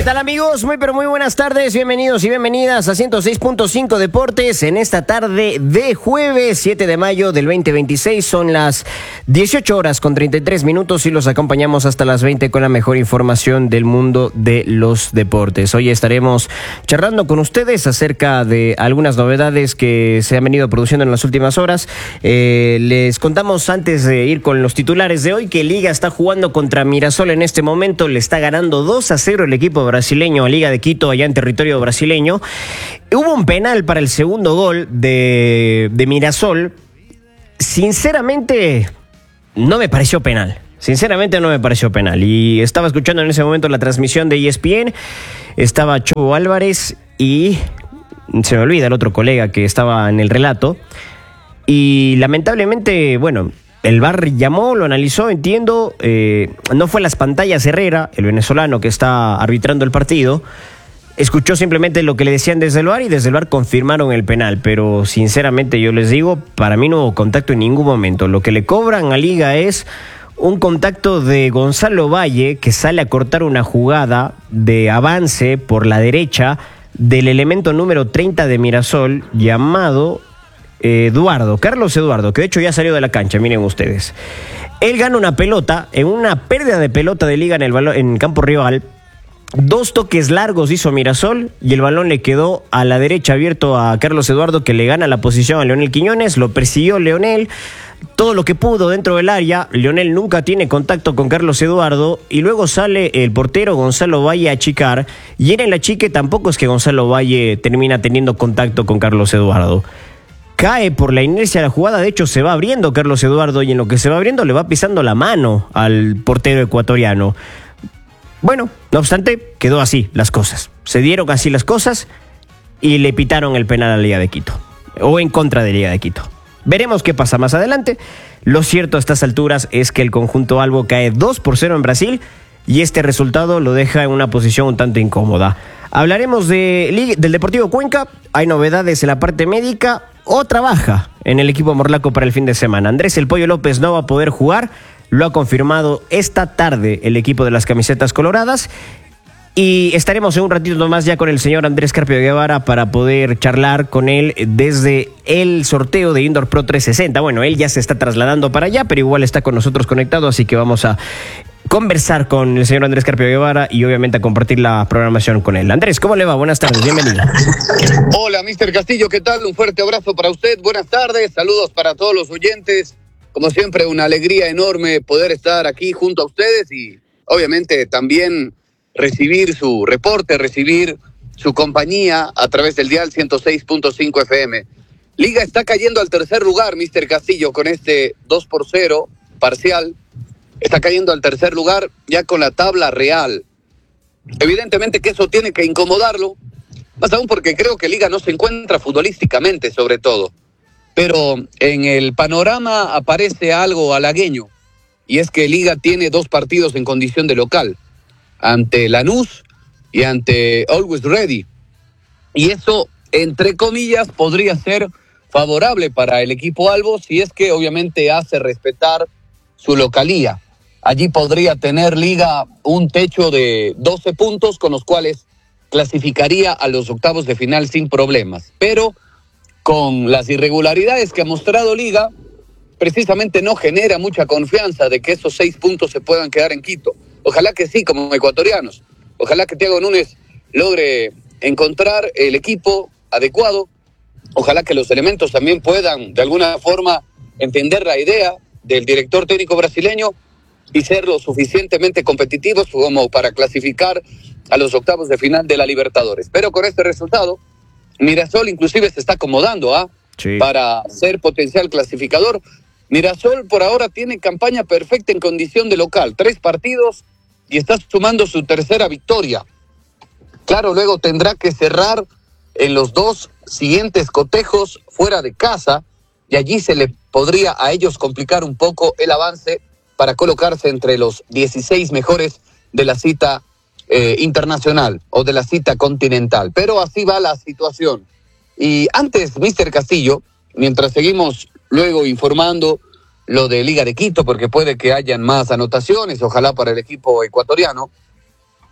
tal, amigos? Muy pero muy buenas tardes, bienvenidos y bienvenidas a 106.5 Deportes en esta tarde de jueves 7 de mayo del 2026. Son las 18 horas con 33 minutos y los acompañamos hasta las 20 con la mejor información del mundo de los deportes. Hoy estaremos charlando con ustedes acerca de algunas novedades que se han venido produciendo en las últimas horas. Les contamos antes de ir con los titulares de hoy que Liga está jugando contra Mirasol en este momento, le está ganando 2-0 el equipo brasileño a Liga de Quito allá en territorio brasileño. Hubo un penal para el segundo gol de Mirasol. Sinceramente, no me pareció penal. Y estaba escuchando en ese momento la transmisión de ESPN. Estaba Chobo Álvarez y se me olvida el otro colega que estaba en el relato. Y lamentablemente, bueno, el VAR llamó, lo analizó, entiendo. No fue las pantallas Herrera, el venezolano que está arbitrando el partido. Escuchó simplemente lo que le decían desde el VAR y desde el VAR confirmaron el penal. Pero sinceramente yo les digo, para mí no hubo contacto en ningún momento. Lo que le cobran a Liga es un contacto de Gonzalo Valle que sale a cortar una jugada de avance por la derecha del elemento número 30 de Mirasol llamado Carlos Eduardo, que de hecho ya salió de la cancha, miren ustedes. Él gana una pelota, en una pérdida de pelota de Liga en campo rival. 2 toques largos hizo Mirasol y el balón le quedó a la derecha abierto a Carlos Eduardo, que le gana la posición a Leonel Quiñones. Lo persiguió Leonel todo lo que pudo dentro del área. Leonel nunca tiene contacto con Carlos Eduardo y luego sale el portero Gonzalo Valle a achicar, y en el achique tampoco es que Gonzalo Valle termina teniendo contacto con Carlos Eduardo. Cae por la inercia de la jugada, de hecho se va abriendo Carlos Eduardo y en lo que se va abriendo le va pisando la mano al portero ecuatoriano. Bueno, no obstante, quedó así las cosas. Se dieron así las cosas y le pitaron el penal a la Liga de Quito, o en contra de Liga de Quito. Veremos qué pasa más adelante. Lo cierto a estas alturas es que el conjunto albo cae 2-0 en Brasil y este resultado lo deja en una posición un tanto incómoda. Hablaremos del Deportivo Cuenca. Hay novedades en la parte médica. Otra baja en el equipo morlaco para el fin de semana. Andrés El Pollo López no va a poder jugar. Lo ha confirmado esta tarde el equipo de las camisetas coloradas. Y estaremos en un ratito más ya con el señor Andrés Carpio Guevara para poder charlar con él desde el sorteo de Indoor Pro 360. Bueno, él ya se está trasladando para allá, pero igual está con nosotros conectado, así que vamos a conversar con el señor Andrés Carpio Guevara y obviamente a compartir la programación con él. Andrés, ¿cómo le va? Buenas tardes, bienvenido. Hola, Mr. Castillo, ¿qué tal? Un fuerte abrazo para usted, buenas tardes, saludos para todos los oyentes. Como siempre, una alegría enorme poder estar aquí junto a ustedes y obviamente también recibir su reporte, recibir su compañía a través del dial 106.5 FM. Liga está cayendo al tercer lugar, Mr. Castillo, con este 2-0 parcial. Está cayendo al tercer lugar ya con la tabla real. Evidentemente que eso tiene que incomodarlo, más aún porque creo que Liga no se encuentra futbolísticamente, sobre todo. Pero en el panorama aparece algo halagueño, y es que Liga tiene 2 partidos en condición de local, ante Lanús y ante Always Ready. Y eso, entre comillas, podría ser favorable para el equipo albo si es que obviamente hace respetar su localía. Allí podría tener Liga un techo de 12 puntos con los cuales clasificaría a los octavos de final sin problemas. Pero con las irregularidades que ha mostrado Liga, precisamente no genera mucha confianza de que esos 6 puntos se puedan quedar en Quito. Ojalá que sí, como ecuatorianos. Ojalá que Thiago Núñez logre encontrar el equipo adecuado. Ojalá que los elementos también puedan, de alguna forma, entender la idea del director técnico brasileño y ser lo suficientemente competitivos como para clasificar a los octavos de final de la Libertadores. Pero con este resultado, Mirasol inclusive se está acomodando para ser potencial clasificador. Mirasol por ahora tiene campaña perfecta en condición de local, 3 partidos y está sumando su tercera victoria. Claro, luego tendrá que cerrar en los 2 siguientes cotejos fuera de casa y allí se le podría a ellos complicar un poco el avance para colocarse entre los 16 mejores de la cita internacional o de la cita continental. Pero así va la situación. Y antes, Mr. Castillo, mientras seguimos luego informando lo de Liga de Quito, porque puede que hayan más anotaciones, ojalá para el equipo ecuatoriano,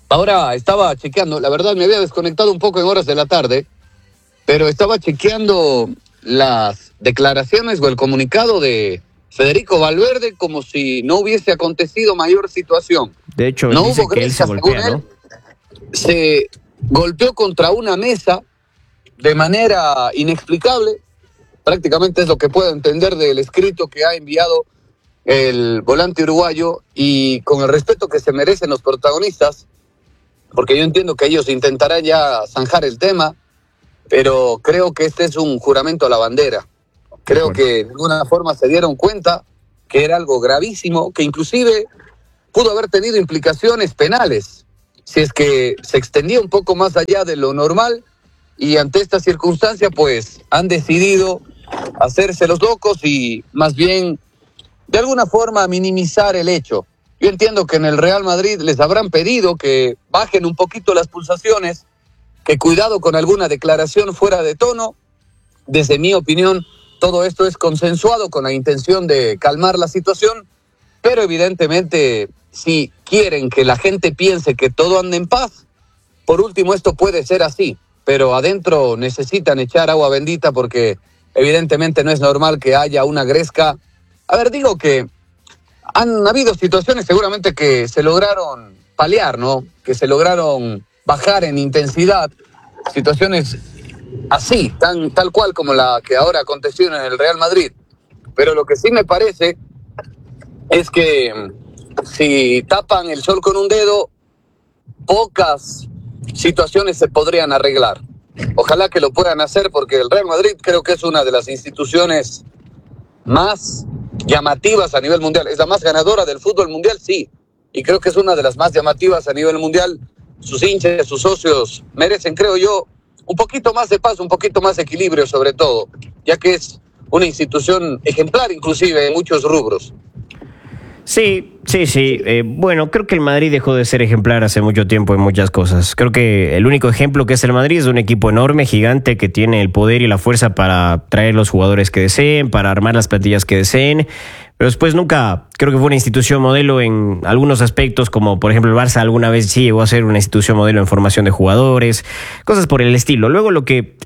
Ahora estaba chequeando, la verdad me había desconectado un poco en horas de la tarde, pero estaba chequeando las declaraciones o el comunicado de Federico Valverde como si no hubiese acontecido mayor situación. De hecho, no dice hubo que él se según golpea, él, ¿no? se golpeó contra una mesa de manera inexplicable. Prácticamente es lo que puedo entender del escrito que ha enviado el volante uruguayo, y con el respeto que se merecen los protagonistas, porque yo entiendo que ellos intentarán ya zanjar el tema, pero creo que este es un juramento a la bandera. Creo que de alguna forma se dieron cuenta que era algo gravísimo, que inclusive pudo haber tenido implicaciones penales, si es que se extendía un poco más allá de lo normal, y ante esta circunstancia pues han decidido hacerse los locos y más bien de alguna forma minimizar el hecho. Yo entiendo que en el Real Madrid les habrán pedido que bajen un poquito las pulsaciones, que cuidado con alguna declaración fuera de tono. Desde mi opinión, todo esto es consensuado con la intención de calmar la situación, pero evidentemente si quieren que la gente piense que todo anda en paz, por último esto puede ser así, pero adentro necesitan echar agua bendita porque evidentemente no es normal que haya una gresca. A ver, digo que han habido situaciones seguramente que se lograron paliar, ¿no? Que se lograron bajar en intensidad, situaciones así, tal cual como la que ahora aconteció en el Real Madrid. Pero lo que sí me parece es que si tapan el sol con un dedo, pocas situaciones se podrían arreglar. Ojalá que lo puedan hacer, porque el Real Madrid creo que es una de las instituciones más llamativas a nivel mundial. Es la más ganadora del fútbol mundial, sí. Y creo que es una de las más llamativas a nivel mundial. Sus hinchas, sus socios merecen, creo yo, un poquito más de paz, un poquito más de equilibrio sobre todo, ya que es una institución ejemplar inclusive en muchos rubros. Sí. Bueno, creo que el Madrid dejó de ser ejemplar hace mucho tiempo en muchas cosas. Creo que el único ejemplo que es el Madrid es un equipo enorme, gigante, que tiene el poder y la fuerza para traer los jugadores que deseen, para armar las plantillas que deseen. Pero después nunca creo que fue una institución modelo en algunos aspectos, como por ejemplo el Barça alguna vez sí llegó a ser una institución modelo en formación de jugadores, cosas por el estilo. Luego lo que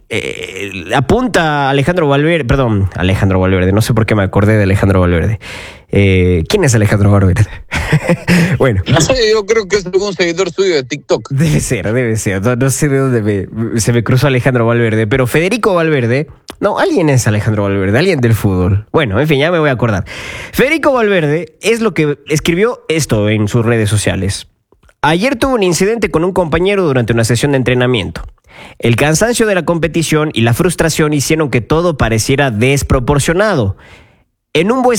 apunta Alejandro Valverde, no sé por qué me acordé de Alejandro Valverde. ¿Quién es Alejandro Valverde? Bueno. No sé, yo creo que es algún seguidor suyo de TikTok. Debe ser. No sé de dónde se me cruzó Alejandro Valverde, pero Federico Valverde, no, alguien es Alejandro Valverde, alguien del fútbol. Bueno, en fin, ya me voy a acordar. Federico Valverde es lo que escribió esto en sus redes sociales. Ayer tuve un incidente con un compañero durante una sesión de entrenamiento. El cansancio de la competición y la frustración hicieron que todo pareciera desproporcionado. En un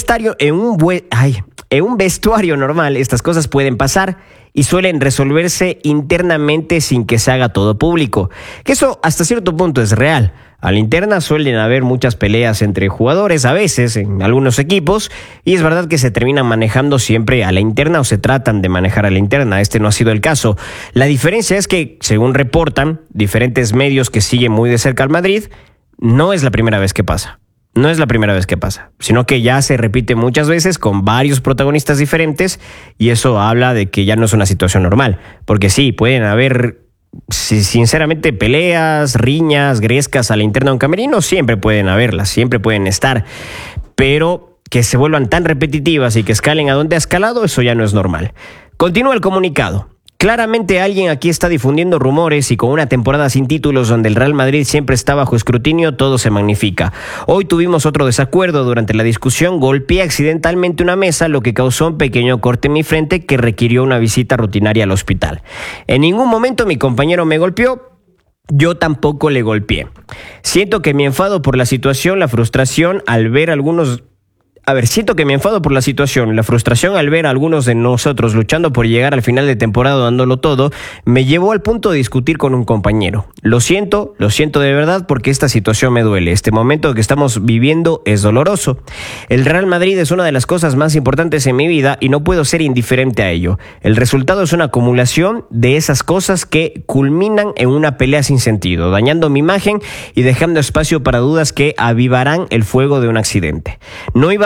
vestuario normal estas cosas pueden pasar y suelen resolverse internamente sin que se haga todo público. Que eso hasta cierto punto es real. A la interna suelen haber muchas peleas entre jugadores a veces en algunos equipos, y es verdad que se terminan manejando siempre a la interna o se tratan de manejar a la interna. Este no ha sido el caso. La diferencia es que, según reportan diferentes medios que siguen muy de cerca al Madrid, no es la primera vez que pasa. No es la primera vez que pasa, sino que ya se repite muchas veces con varios protagonistas diferentes, y eso habla de que ya no es una situación normal. Porque sí, pueden haber, sinceramente, peleas, riñas, grescas a la interna de un camerino, siempre pueden haberlas, siempre pueden estar. Pero que se vuelvan tan repetitivas y que escalen a donde ha escalado, eso ya no es normal. Continúa el comunicado. Claramente alguien aquí está difundiendo rumores, y con una temporada sin títulos donde el Real Madrid siempre está bajo escrutinio, todo se magnifica. Hoy tuvimos otro desacuerdo. Durante la discusión golpeé accidentalmente una mesa, lo que causó un pequeño corte en mi frente que requirió una visita rutinaria al hospital. En ningún momento mi compañero me golpeó. Yo tampoco le golpeé. Siento que mi enfado por la situación, la frustración al ver algunos... siento que me enfado por la situación, la frustración al ver a algunos de nosotros luchando por llegar al final de temporada dándolo todo, me llevó al punto de discutir con un compañero. Lo siento de verdad, porque esta situación me duele. Este momento que estamos viviendo es doloroso. El Real Madrid es una de las cosas más importantes en mi vida y no puedo ser indiferente a ello. El resultado es una acumulación de esas cosas que culminan en una pelea sin sentido, dañando mi imagen y dejando espacio para dudas que avivarán el fuego de un accidente. No iba a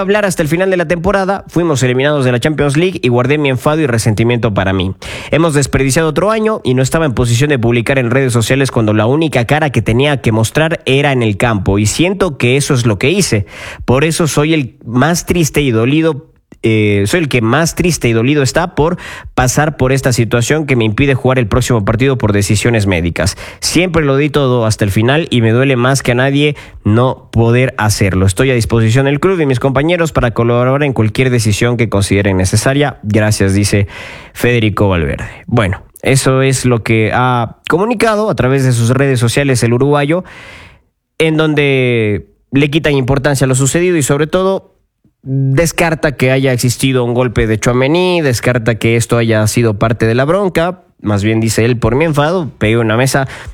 hablar hasta el final de la temporada, fuimos eliminados de la Champions League y guardé mi enfado y resentimiento para mí. Hemos desperdiciado otro año y no estaba en posición de publicar en redes sociales cuando la única cara que tenía que mostrar era en el campo, y siento que eso es lo que hice. Por eso soy el más triste y dolido. Soy el que más triste y dolido está por pasar por esta situación que me impide jugar el próximo partido por decisiones médicas. Siempre lo di todo hasta el final y me duele más que a nadie no poder hacerlo. Estoy a disposición del club y mis compañeros para colaborar en cualquier decisión que consideren necesaria. Gracias, dice Federico Valverde. Bueno, eso es lo que ha comunicado a través de sus redes sociales el uruguayo, en donde le quitan importancia a lo sucedido y sobre todo descarta que haya existido un golpe de Tchouaméni, descarta que esto haya sido parte de la bronca. Más bien dice él, por mi enfado, pegué una mesa